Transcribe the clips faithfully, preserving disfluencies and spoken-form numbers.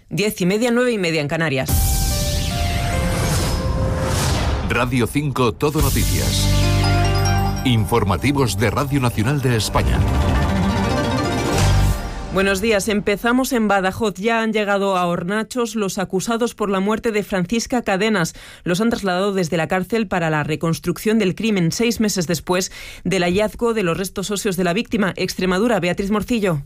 Diez y media, nueve y media en Canarias. Radio cinco Todo Noticias. Informativos de Radio Nacional de España. Buenos días. Empezamos en Badajoz. Ya han llegado a Hornachos los acusados por la muerte de Francisca Cadenas. Los han trasladado desde la cárcel para la reconstrucción del crimen, seis meses después del hallazgo de los restos óseos de la víctima. Extremadura, Beatriz Morcillo.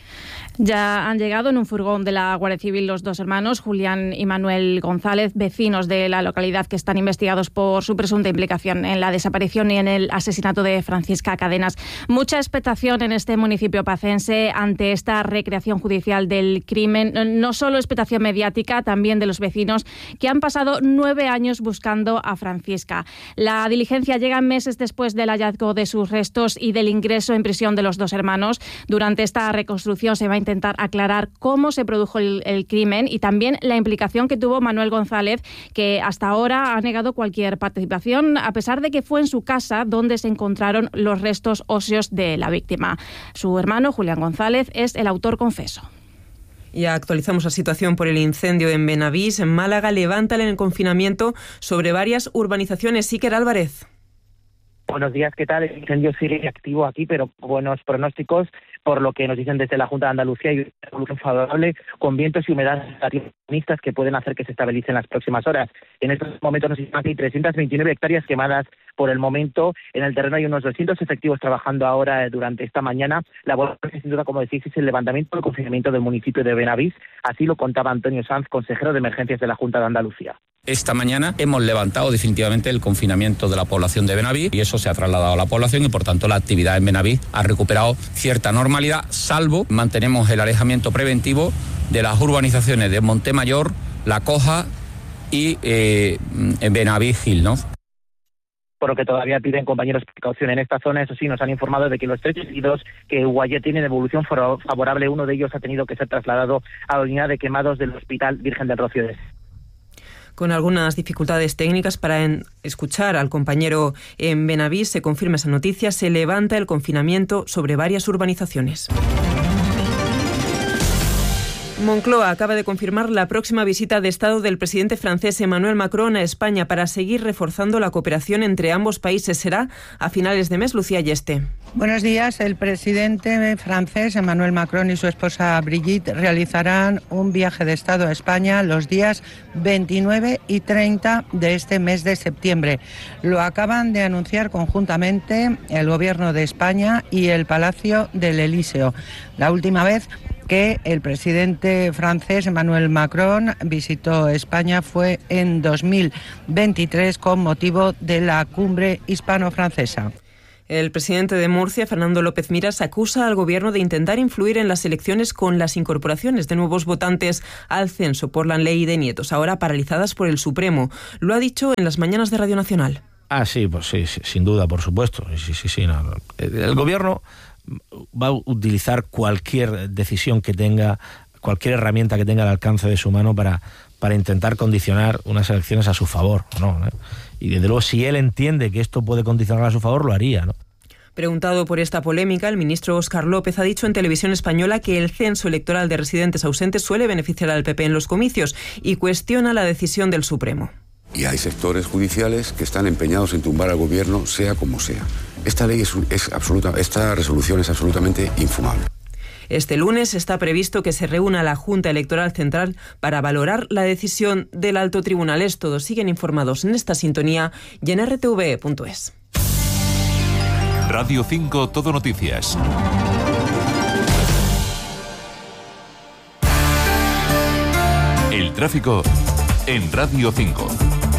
Ya han llegado en un furgón de la Guardia Civil los dos hermanos, Julián y Manuel González, vecinos de la localidad que están investigados por su presunta implicación en la desaparición y en el asesinato de Francisca Cadenas. Mucha expectación en este municipio pacense ante esta recreación judicial del crimen. No solo expectación mediática, también de los vecinos que han pasado nueve años buscando a Francisca. La diligencia llega meses después del hallazgo de sus restos y del ingreso en prisión de los dos hermanos. Durante esta reconstrucción se va a intentar aclarar cómo se produjo el, el crimen y también la implicación que tuvo Manuel González, que hasta ahora ha negado cualquier participación, a pesar de que fue en su casa donde se encontraron los restos óseos de la víctima. Su hermano, Julián González, es el autor confeso. Y actualizamos la situación por el incendio en Benavís, en Málaga. Levantan el confinamiento sobre varias urbanizaciones. Iker Álvarez. Buenos días, ¿qué tal? El incendio sigue activo aquí, pero buenos pronósticos, por lo que nos dicen desde la Junta de Andalucía, y una evolución favorable con vientos y humedades mixtas que pueden hacer que se estabilicen las próximas horas. En estos momentos nos dicen que hay trescientas veintinueve hectáreas quemadas por el momento. En el terreno hay unos doscientos efectivos trabajando ahora durante esta mañana. La buena noticia, sin duda, como decís, es el levantamiento del confinamiento del municipio de Benavís. Así lo contaba Antonio Sanz, consejero de Emergencias de la Junta de Andalucía. Esta mañana hemos levantado definitivamente el confinamiento de la población de Benavís y eso se ha trasladado a la población y por tanto la actividad en Benavís ha recuperado cierta normalidad, salvo mantenemos el alejamiento preventivo de las urbanizaciones de Montemayor, La Coja y eh, Benavís Gil, ¿no? Por lo que todavía piden compañeros precaución en esta zona. Eso sí, nos han informado de que los tres heridos que Guayet tienen evolución favorable, uno de ellos ha tenido que ser trasladado a la unidad de quemados del Hospital Virgen del Rocío de Con algunas dificultades técnicas para en, escuchar al compañero en Benavís, se confirma esa noticia, se levanta el confinamiento sobre varias urbanizaciones. Moncloa acaba de confirmar la próxima visita de Estado del presidente francés Emmanuel Macron a España para seguir reforzando la cooperación entre ambos países. Será a finales de mes. Lucía Yeste. Buenos días. El presidente francés Emmanuel Macron y su esposa Brigitte realizarán un viaje de Estado a España los días veintinueve y treinta de este mes de septiembre. Lo acaban de anunciar conjuntamente el Gobierno de España y el Palacio del Elíseo. La última vez que el presidente francés Emmanuel Macron visitó España fue en dos mil veintitrés con motivo de la cumbre hispano-francesa. El presidente de Murcia, Fernando López Miras, acusa al Gobierno de intentar influir en las elecciones con las incorporaciones de nuevos votantes al censo por la ley de nietos, ahora paralizadas por el Supremo. Lo ha dicho en las mañanas de Radio Nacional. Ah, sí, pues sí, sí sin duda, por supuesto. Sí, sí, sí, no, no. El Gobierno va a utilizar cualquier decisión que tenga, cualquier herramienta que tenga al alcance de su mano para, para intentar condicionar unas elecciones a su favor, ¿no? Y desde luego, si él entiende que esto puede condicionar a su favor, lo haría, ¿no? Preguntado por esta polémica, el ministro Óscar López ha dicho en Televisión Española que el censo electoral de residentes ausentes suele beneficiar al P P en los comicios y cuestiona la decisión del Supremo. Y hay sectores judiciales que están empeñados en tumbar al gobierno, sea como sea. Esta ley es, es absoluta, esta resolución es absolutamente infumable. Este lunes está previsto que se reúna la Junta Electoral Central para valorar la decisión del Alto Tribunal. Es todo. Siguen informados en esta sintonía y en r t v e punto es. Radio cinco Todo Noticias. El tráfico en Radio cinco.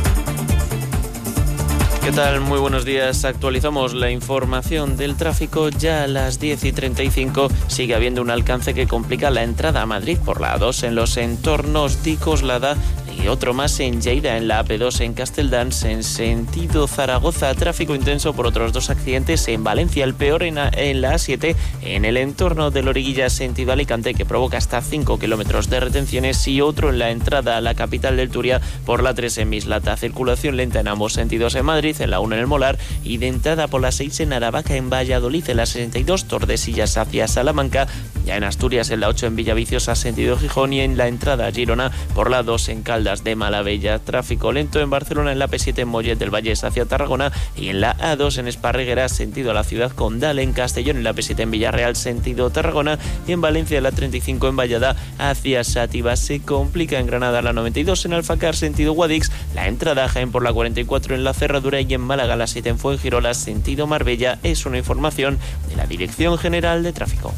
¿Qué tal? Muy buenos días. Actualizamos la información del tráfico. Ya a las diez y treinta y cinco sigue habiendo un alcance que complica la entrada a Madrid por la A dos en los entornos de Coslada y otro más en Lleida, en la A P dos en Castelldans, en sentido Zaragoza. Tráfico intenso por otros dos accidentes en Valencia, el peor en, a, en la A siete, en el entorno de Loriguilla, sentido Alicante, que provoca hasta cinco kilómetros de retenciones, y otro en la entrada a la capital del Turia por la tres en Mislata. Circulación lenta en ambos sentidos en Madrid, en la uno en el Molar, y de entrada por la seis en Aravaca, en Valladolid, en la sesenta y dos, Tordesillas hacia Salamanca, Ya en Asturias, en la ocho en Villaviciosa, sentido Gijón, y en la entrada a Girona por la dos en Caldas de Malavella. Tráfico lento en Barcelona, en la P siete en Mollet del Vallés hacia Tarragona, y en la A dos en Esparreguera, sentido a la ciudad condal. En Castellón, en la P siete en Villarreal, sentido Tarragona, y en Valencia, en la treinta y cinco en Vallada hacia Sátiva. Se complica en Granada la noventa y dos en Alfacar, sentido Guadix, la entrada a Jaén por la cuarenta y cuatro en la Cerradura, y en Málaga la siete en Fuengirola, sentido Marbella. Es una información de la Dirección General de Tráfico.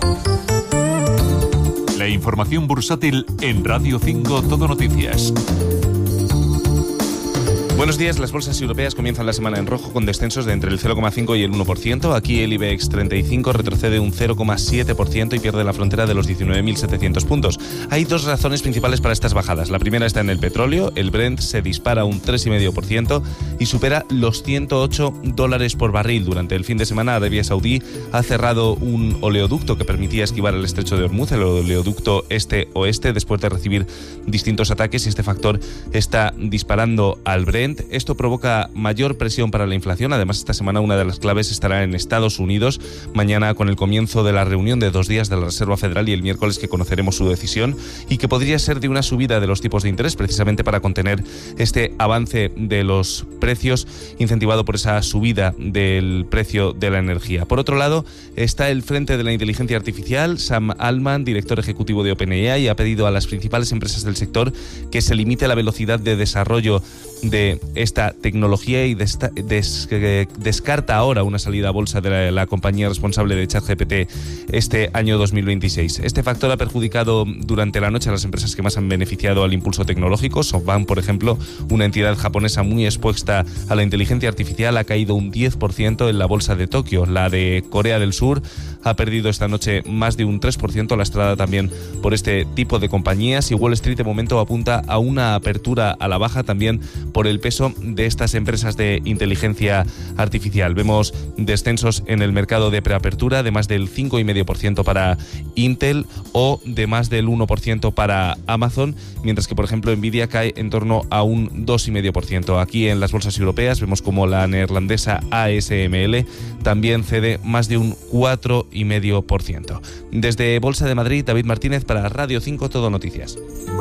La información bursátil en Radio cinco Todo Noticias. Buenos días. Las bolsas europeas comienzan la semana en rojo con descensos de entre el cero coma cinco y el uno por ciento. Aquí el IBEX treinta y cinco retrocede un cero coma siete por ciento y pierde la frontera de los diecinueve mil setecientos puntos. Hay dos razones principales para estas bajadas. La primera está en el petróleo. El Brent se dispara un tres coma cinco por ciento y supera los ciento ocho dólares por barril. Durante el fin de semana, Arabia Saudí ha cerrado un oleoducto que permitía esquivar el estrecho de Hormuz, el oleoducto este-oeste, después de recibir distintos ataques, y este factor está disparando al Brent. Esto provoca mayor presión para la inflación. Además, esta semana una de las claves estará en Estados Unidos, mañana con el comienzo de la reunión de dos días de la Reserva Federal, y el miércoles que conoceremos su decisión, y que podría ser de una subida de los tipos de interés, precisamente para contener este avance de los precios, incentivado por esa subida del precio de la energía. Por otro lado, está el frente de la inteligencia artificial. Sam Altman, director ejecutivo de OpenAI, ha pedido a las principales empresas del sector que se limite la velocidad de desarrollo de esta tecnología y des, des, descarta ahora una salida a bolsa de la, la compañía responsable de ChatGPT este año dos mil veintiséis. Este factor ha perjudicado durante la noche a las empresas que más han beneficiado al impulso tecnológico. SoftBank, por ejemplo, una entidad japonesa muy expuesta a la inteligencia artificial, ha caído un diez por ciento en la bolsa de Tokio. La de Corea del Sur ha perdido esta noche más de un tres por ciento, lastrada también por este tipo de compañías, y Wall Street de momento apunta a una apertura a la baja también por el peso de estas empresas de inteligencia artificial. Vemos descensos en el mercado de preapertura de más del cinco coma cinco por ciento para Intel o de más del uno por ciento para Amazon, mientras que, por ejemplo, Nvidia cae en torno a un dos coma cinco por ciento. Aquí en las bolsas europeas vemos como la neerlandesa A S M L también cede más de un cuatro coma cinco por ciento. Desde Bolsa de Madrid, David Martínez para Radio cinco Todo Noticias.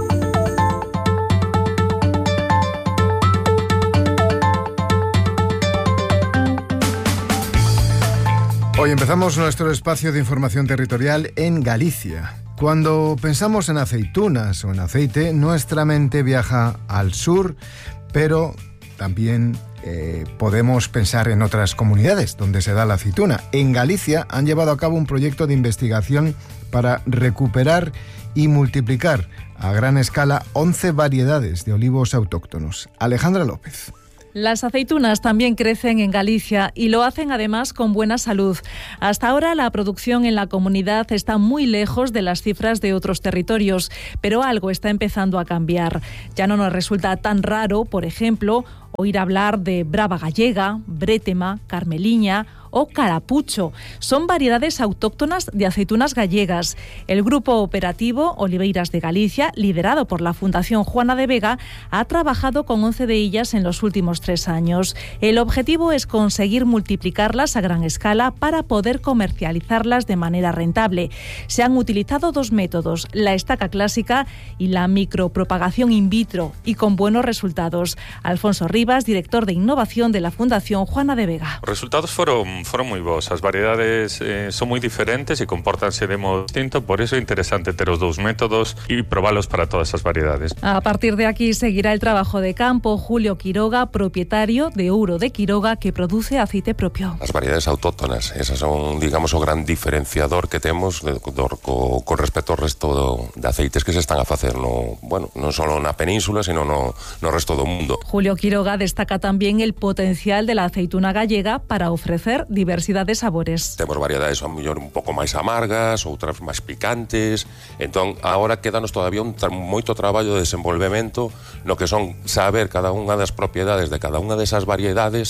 Hoy empezamos nuestro espacio de información territorial en Galicia. Cuando pensamos en aceitunas o en aceite, nuestra mente viaja al sur, pero también eh, podemos pensar en otras comunidades donde se da la aceituna. En Galicia han llevado a cabo un proyecto de investigación para recuperar y multiplicar a gran escala once variedades de olivos autóctonos. Alejandra López. Las aceitunas también crecen en Galicia y lo hacen además con buena salud. Hasta ahora la producción en la comunidad está muy lejos de las cifras de otros territorios, pero algo está empezando a cambiar. Ya no nos resulta tan raro, por ejemplo, oír hablar de brava gallega, brétema, carmeliña o carapucho. Son variedades autóctonas de aceitunas gallegas. El grupo operativo Oliveiras de Galicia, liderado por la Fundación Juana de Vega, ha trabajado con once de ellas en los últimos tres años. El objetivo es conseguir multiplicarlas a gran escala para poder comercializarlas de manera rentable. Se han utilizado dos métodos, la estaca clásica y la micropropagación in vitro, y con buenos resultados. Alfonso Rivas, director de innovación de la Fundación Juana de Vega. Os resultados foron foron moi bons. As variedades eh, son moi diferentes e compórtanse de modo distinto, por eso é interesante ter os dous métodos e probalos para todas as variedades. A partir de aquí seguirá el trabajo de campo. Julio Quiroga, propietario de Ouro de Quiroga, que produce aceite propio. As variedades autóctonas, esas son, digamos, o gran diferenciador que temos de, de, co, con respecto ao resto do, de aceites que se están a facer no, bueno, non só na península, sino no, no resto do mundo. Julio Quiroga destaca también el potencial de la aceituna gallega para ofrecer diversidad de sabores. Temos variedades a mellor un pouco máis amargas, outras máis picantes. Entón, agora quédanos todavía un tra- moito traballo de desenvolvemento no que son saber cada unha das propiedades de cada unha desas variedades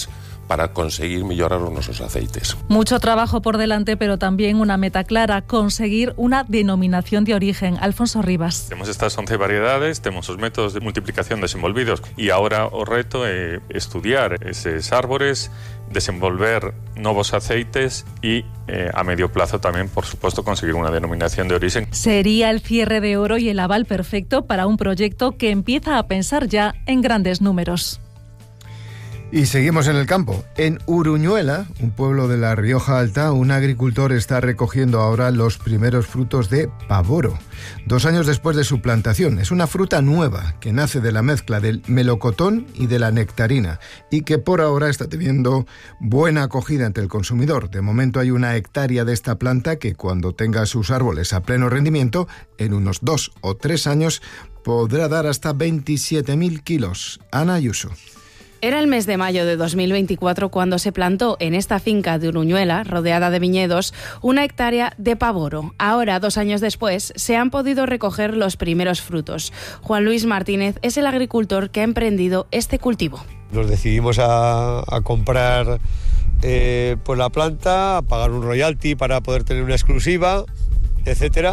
para conseguir mejorar os nosos aceites. Mucho trabajo por delante, pero también una meta clara, conseguir una denominación de origen. Alfonso Rivas. Temos estas once variedades, temos os métodos de multiplicación desenvolvidos e agora o reto é estudiar eses árbores, desenvolver novos aceites e eh, a medio plazo tamén, por suposto, conseguir unha denominación de origen. Sería el cierre de oro y el aval perfecto para un proyecto que empieza a pensar ya en grandes números. Y seguimos en el campo. En Uruñuela, un pueblo de la Rioja Alta, un agricultor está recogiendo ahora los primeros frutos de pavoro, dos años después de su plantación. Es una fruta nueva que nace de la mezcla del melocotón y de la nectarina y que por ahora está teniendo buena acogida entre el consumidor. De momento hay una hectárea de esta planta que, cuando tenga sus árboles a pleno rendimiento, en unos dos o tres años podrá dar hasta veintisiete mil kilos. Ana Ayuso. Era el mes de mayo de dos mil veinticuatro cuando se plantó en esta finca de Uruñuela, rodeada de viñedos, una hectárea de pavoro. Ahora, dos años después, se han podido recoger los primeros frutos. Juan Luis Martínez es el agricultor que ha emprendido este cultivo. Nos decidimos a, a comprar eh, pues la planta, a pagar un royalty para poder tener una exclusiva, etcétera,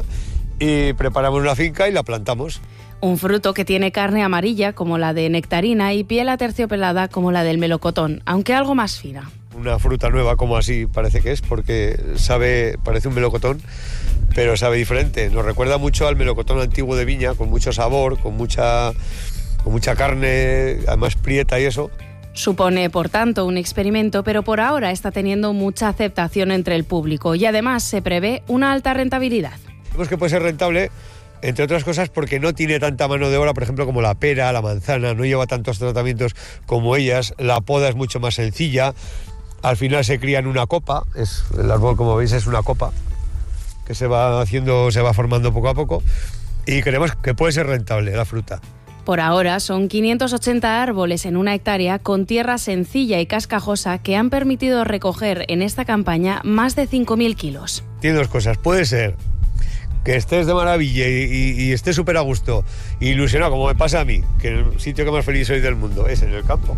y preparamos una finca y la plantamos. Un fruto que tiene carne amarilla como la de nectarina y piel aterciopelada como la del melocotón, aunque algo más fina. Una fruta nueva, como así parece que es, porque sabe, parece un melocotón, pero sabe diferente. Nos recuerda mucho al melocotón antiguo de viña, con mucho sabor, con mucha, con mucha carne, además prieta y eso. Supone, por tanto, un experimento, pero por ahora está teniendo mucha aceptación entre el público y además se prevé una alta rentabilidad. Vemos que puede ser rentable, entre otras cosas porque no tiene tanta mano de obra, por ejemplo, como la pera, la manzana, no lleva tantos tratamientos como ellas, la poda es mucho más sencilla, al final se cría en una copa, es, el árbol, como veis, es una copa que se va haciendo, se va formando poco a poco y creemos que puede ser rentable la fruta. Por ahora son quinientos ochenta árboles en una hectárea con tierra sencilla y cascajosa que han permitido recoger en esta campaña más de cinco mil kilos. Tiene dos cosas, puede ser que estés de maravilla y, y, y estés súper a gusto, ilusionado, como me pasa a mí, que el sitio que más feliz soy del mundo es en el campo.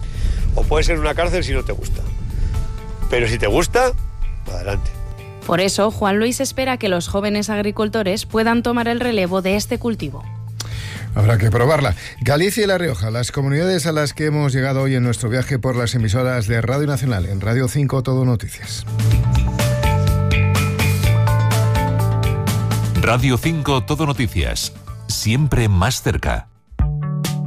O puede ser una cárcel si no te gusta. Pero si te gusta, adelante. Por eso, Juan Luis espera que los jóvenes agricultores puedan tomar el relevo de este cultivo. Habrá que probarla. Galicia y La Rioja, las comunidades a las que hemos llegado hoy en nuestro viaje por las emisoras de Radio Nacional. En Radio cinco, Todo Noticias. Radio cinco Todo Noticias, siempre más cerca.